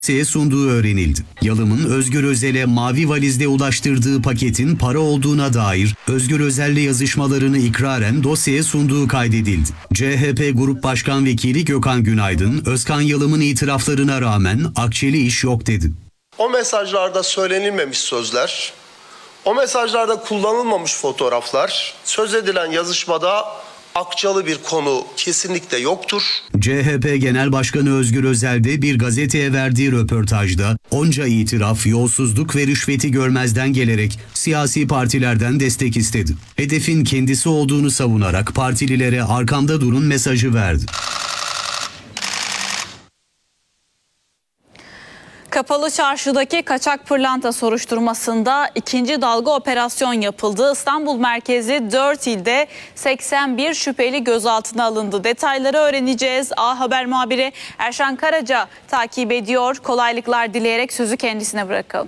sunduğu öğrenildi. Yalım'ın Özgür Özel'e mavi valizde ulaştırdığı paketin para olduğuna dair Özgür Özel'le yazışmalarını ikraren dosyaya sunduğu kaydedildi. CHP Grup Başkan Vekili Gökhan Günaydın, Özkan Yalım'ın itiraflarına rağmen akçeli iş yok dedi. O mesajlarda söylenilmemiş sözler, o mesajlarda kullanılmamış fotoğraflar, söz edilen yazışmada akçalı bir konu kesinlikle yoktur. CHP Genel Başkanı Özgür Özel de bir gazeteye verdiği röportajda onca itiraf, yolsuzluk ve rüşveti görmezden gelerek siyasi partilerden destek istedi. Hedefin kendisi olduğunu savunarak partililere arkamda durun mesajı verdi. Kapalı Çarşı'daki kaçak pırlanta soruşturmasında ikinci dalga operasyon yapıldı. İstanbul merkezli 4 ilde 81 şüpheli gözaltına alındı. Detayları öğreneceğiz. A Haber muhabiri Erşan Karaca takip ediyor. Kolaylıklar dileyerek sözü kendisine bırakalım.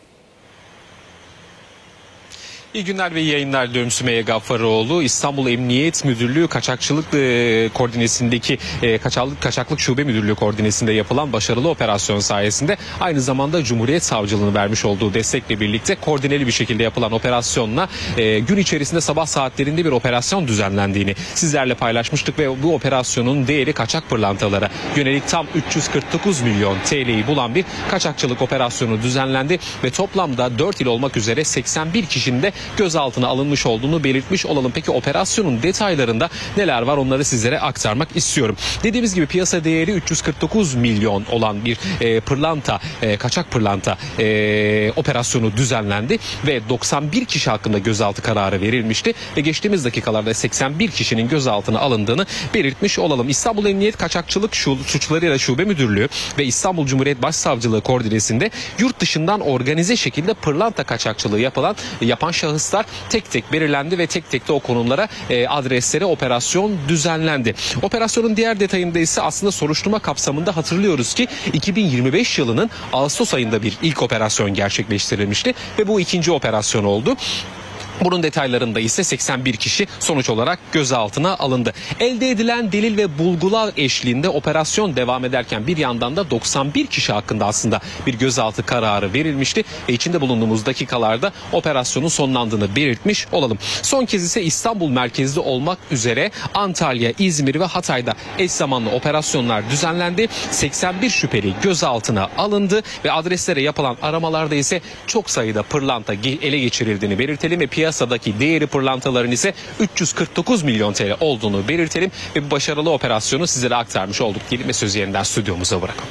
İyi günler ve iyi yayınlar diliyorum. Sümeyye Gaffaroğlu. İstanbul Emniyet Müdürlüğü Kaçakçılık Koordinesi'ndeki Kaçaklık Şube Müdürlüğü Koordinesi'nde yapılan başarılı operasyon sayesinde aynı zamanda Cumhuriyet Savcılığı'nın vermiş olduğu destekle birlikte koordineli bir şekilde yapılan operasyonla gün içerisinde sabah saatlerinde bir operasyon düzenlendiğini sizlerle paylaşmıştık ve bu operasyonun değeri kaçak pırlantalara yönelik tam 349 milyon TL'yi bulan bir kaçakçılık operasyonu düzenlendi ve toplamda 4 il olmak üzere 81 kişinin de gözaltına alınmış olduğunu belirtmiş olalım. Peki operasyonun detaylarında neler var, onları sizlere aktarmak istiyorum. Dediğimiz gibi piyasa değeri 349 milyon olan bir kaçak pırlanta operasyonu düzenlendi ve 91 kişi hakkında gözaltı kararı verilmişti ve geçtiğimiz dakikalarda 81 kişinin gözaltına alındığını belirtmiş olalım. İstanbul Emniyet Kaçakçılık Suçlarıyla Şube Müdürlüğü ve İstanbul Cumhuriyet Başsavcılığı koordinesinde yurt dışından organize şekilde pırlanta kaçakçılığı yapan şahıslar tek tek belirlendi ve tek tek de o konumlara adreslere operasyon düzenlendi. Operasyonun diğer detayında ise aslında soruşturma kapsamında hatırlıyoruz ki 2025 yılının Ağustos ayında bir ilk operasyon gerçekleştirilmişti ve bu ikinci operasyon oldu. Bunun detaylarında ise 81 kişi sonuç olarak gözaltına alındı. Elde edilen delil ve bulgular eşliğinde operasyon devam ederken bir yandan da 91 kişi hakkında aslında bir gözaltı kararı verilmişti ve içinde bulunduğumuz dakikalarda operasyonun sonlandığını belirtmiş olalım. Son kez ise İstanbul merkezli olmak üzere Antalya, İzmir ve Hatay'da eş zamanlı operasyonlar düzenlendi. 81 şüpheli gözaltına alındı ve adreslere yapılan aramalarda ise çok sayıda pırlanta ele geçirildiğini belirtelim ve piyasadaki değeri pırlantaların ise 349 milyon TL olduğunu belirtelim ve bu başarılı operasyonu sizlere aktarmış olduk diyelim ve sözü yeniden stüdyomuza bırakalım.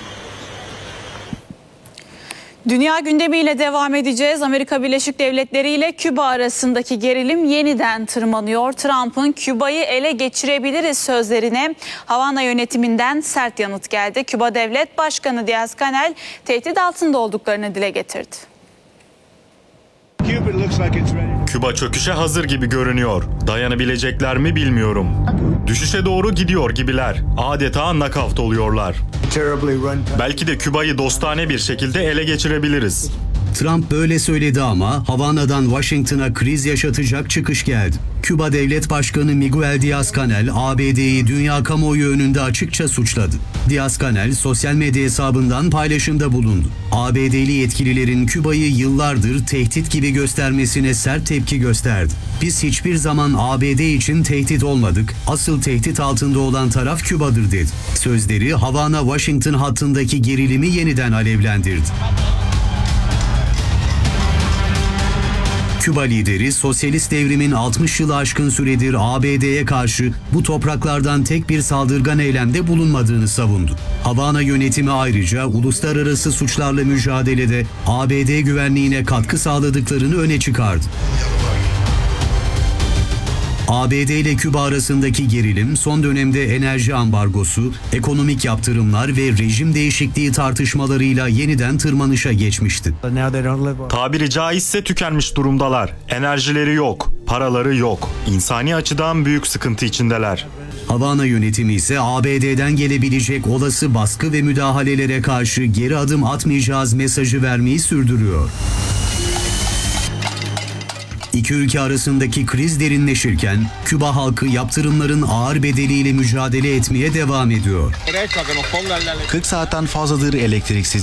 Dünya gündemiyle devam edeceğiz. Amerika Birleşik Devletleri ile Küba arasındaki gerilim yeniden tırmanıyor. Trump'ın Küba'yı ele geçirebiliriz sözlerine Havana yönetiminden sert yanıt geldi. Küba Devlet Başkanı Díaz-Canel tehdit altında olduklarını dile getirdi. Küba çöküşe hazır gibi görünüyor. Dayanabilecekler mi bilmiyorum. Düşüşe doğru gidiyor gibiler. Adeta knockout oluyorlar. Belki de Küba'yı dostane bir şekilde ele geçirebiliriz. Trump böyle söyledi ama Havana'dan Washington'a kriz yaşatacak çıkış geldi. Küba Devlet Başkanı Miguel Díaz-Canel, ABD'yi dünya kamuoyu önünde açıkça suçladı. Díaz-Canel sosyal medya hesabından paylaşımda bulundu. ABD'li yetkililerin Küba'yı yıllardır tehdit gibi göstermesine sert tepki gösterdi. Biz hiçbir zaman ABD için tehdit olmadık, asıl tehdit altında olan taraf Küba'dır dedi. Sözleri Havana-Washington hattındaki gerilimi yeniden alevlendirdi. Küba lideri sosyalist devrimin 60 yılı aşkın süredir ABD'ye karşı bu topraklardan tek bir saldırgan eylemde bulunmadığını savundu. Havana yönetimi ayrıca uluslararası suçlarla mücadelede ABD güvenliğine katkı sağladıklarını öne çıkardı. ABD ile Küba arasındaki gerilim son dönemde enerji ambargosu, ekonomik yaptırımlar ve rejim değişikliği tartışmalarıyla yeniden tırmanışa geçmişti. Tabiri caizse tükenmiş durumdalar. Enerjileri yok, paraları yok. İnsani açıdan büyük sıkıntı içindeler. Havana yönetimi ise ABD'den gelebilecek olası baskı ve müdahalelere karşı geri adım atmayacağız mesajı vermeyi sürdürüyor. İki ülke arasındaki kriz derinleşirken Küba halkı yaptırımların ağır bedeliyle mücadele etmeye devam ediyor. 40 saatten fazladır elektriksiz